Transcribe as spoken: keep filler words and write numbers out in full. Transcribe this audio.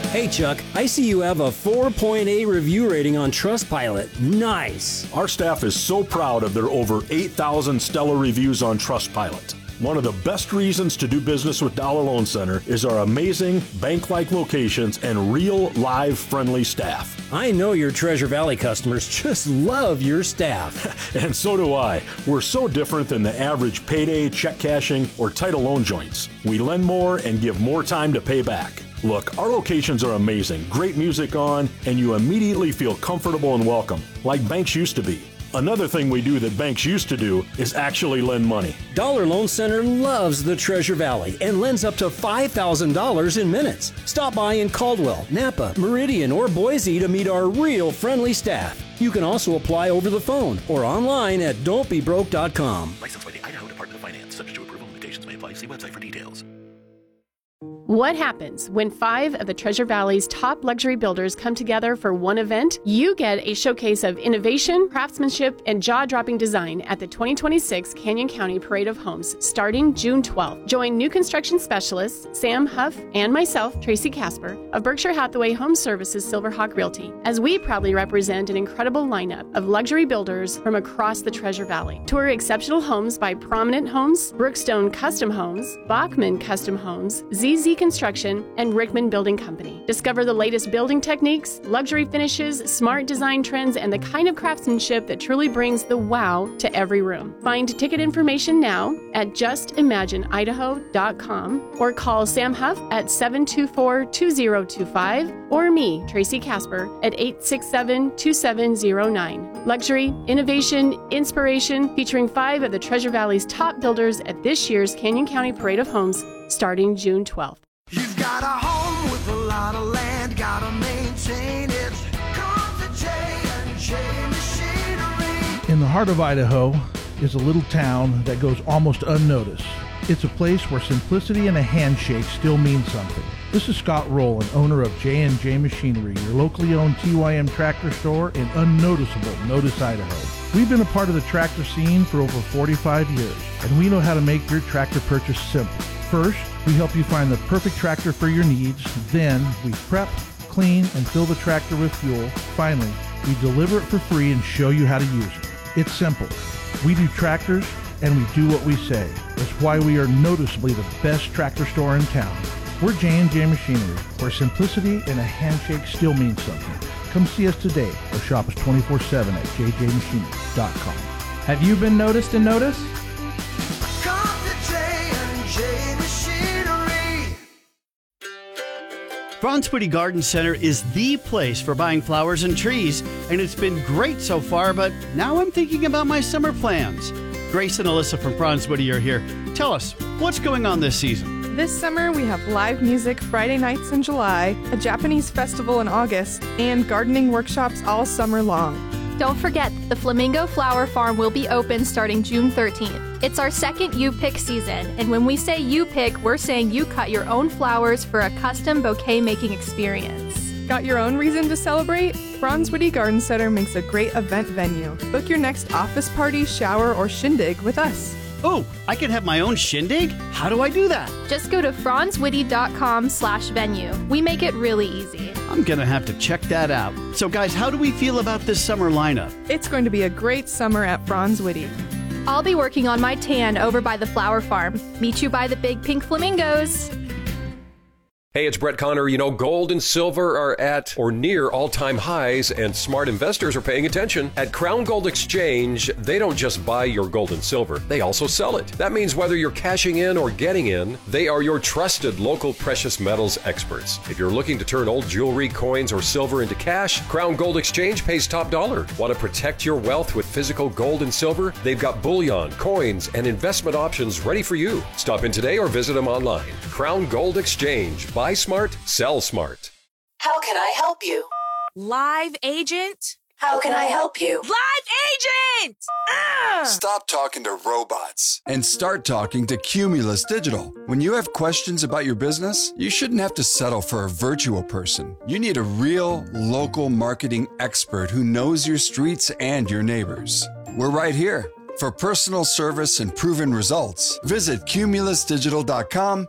Hey Chuck, I see you have a four point eight review rating on Trustpilot. Nice. Our staff is so proud of their over eight thousand stellar reviews on Trustpilot. One of the best reasons to do business with Dollar Loan Center is our amazing bank-like locations and real, live, friendly staff. I know your Treasure Valley customers just love your staff. And so do I. We're so different than the average payday, check cashing, or title loan joints. We lend more and give more time to pay back. Look, our locations are amazing, great music on, and you immediately feel comfortable and welcome, like banks used to be. Another thing we do that banks used to do is actually lend money. Dollar Loan Center loves the Treasure Valley and lends up to five thousand dollars in minutes. Stop by in Caldwell, Napa, Meridian, or Boise to meet our real friendly staff. You can also apply over the phone or online at don't be broke dot com. Licensed by the Idaho Department of Finance. Subject to approval. Limitations may apply. See website for details. What happens when five of the Treasure Valley's top luxury builders come together for one event? You get a showcase of innovation, craftsmanship, and jaw-dropping design at the twenty twenty-six Canyon County Parade of Homes starting June twelfth. Join new construction specialists Sam Huff and myself, Tracy Casper, of Berkshire Hathaway Home Services Silverhawk Realty, as we proudly represent an incredible lineup of luxury builders from across the Treasure Valley. Tour exceptional homes by Prominent Homes, Brookstone Custom Homes, Bachman Custom Homes, Z Z Construction, and Rickman Building Company. Discover the latest building techniques, luxury finishes, smart design trends, and the kind of craftsmanship that truly brings the wow to every room. Find ticket information now at just imagine idaho dot com or call Sam Huff at seven two four, two zero two five or me, Tracy Casper, at eight six seven, two seven zero nine. Luxury, innovation, inspiration, featuring five of the Treasure Valley's top builders at this year's Canyon County Parade of Homes starting June twelfth. You've got a home with a lot of land, gotta maintain it. Come to J and J Machinery. In the heart of Idaho is a little town that goes almost unnoticed. It's a place where simplicity and a handshake still mean something. This is Scott Rowland, owner of J and J Machinery, your locally owned T Y M tractor store in unnoticeable Notice, Idaho. We've been a part of the tractor scene for over forty-five years, and we know how to make your tractor purchase simple. First, we help you find the perfect tractor for your needs. Then, we prep, clean, and fill the tractor with fuel. Finally, we deliver it for free and show you how to use it. It's simple. We do tractors, and we do what we say. That's why we are noticeably the best tractor store in town. We're J and J Machinery, where simplicity and a handshake still means something. Come see us today or shop us twenty-four seven at j j machinery dot com. Have you been noticed and noticed? Come to J and J Machinery. Franz Whitty Garden Center is the place for buying flowers and trees, and it's been great so far, but now I'm thinking about my summer plans. Grace and Alyssa from Franz Whitty are here. Tell us, what's going on this season? This summer, we have live music Friday nights in July, a Japanese festival in August, and gardening workshops all summer long. Don't forget, the Flamingo Flower Farm will be open starting June thirteenth. It's our second You Pick season, and when we say You Pick, we're saying you cut your own flowers for a custom bouquet making experience. Got your own reason to celebrate? Franz Whitty Garden Center makes a great event venue. Book your next office party, shower, or shindig with us. Oh, I can have my own shindig? How do I do that? Just go to franz whitty dot com slash venue. We make it really easy. I'm gonna have to check that out. So guys, how do we feel about this summer lineup? It's going to be a great summer at Franz Whitty. I'll be working on my tan over by the flower farm. Meet you by the big pink flamingos. Hey, it's Brett Connor. You know, gold and silver are at or near all-time highs, and smart investors are paying attention. At Crown Gold Exchange, they don't just buy your gold and silver, they also sell it. That means whether you're cashing in or getting in, they are your trusted local precious metals experts. If you're looking to turn old jewelry, coins, or silver into cash, Crown Gold Exchange pays top dollar. Want to protect your wealth with physical gold and silver? They've got bullion, coins, and investment options ready for you. Stop in today or visit them online. Crown Gold Exchange. Buy smart, sell smart. How can I help you? Live agent? How can I help you? Live agent! Ugh! Stop talking to robots and start talking to Cumulus Digital. When you have questions about your business, you shouldn't have to settle for a virtual person. You need a real, local marketing expert who knows your streets and your neighbors. We're right here. For personal service and proven results, visit cumulus digital dot com